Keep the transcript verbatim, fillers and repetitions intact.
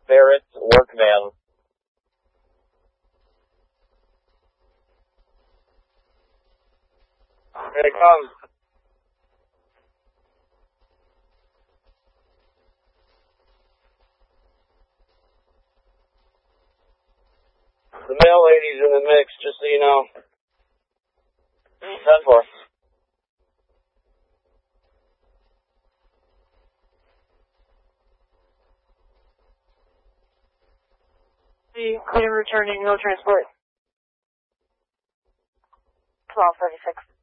Barrett work van. Here it comes. The mail lady's in the mix, just so you know. ten four. Clear returning, no transport. twelve thirty-six.